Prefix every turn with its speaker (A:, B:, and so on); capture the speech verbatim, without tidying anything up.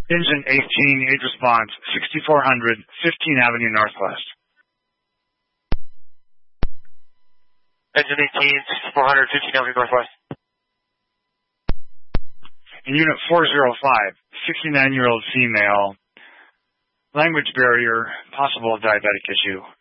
A: Engine eighteen, age response, sixty-four hundred, fifteenth Avenue Northwest.
B: Engine eighteen, sixty-four hundred, fifteenth Avenue Northwest.
A: In Unit four oh five, sixty-nine-year-old female, language barrier, possible diabetic issue.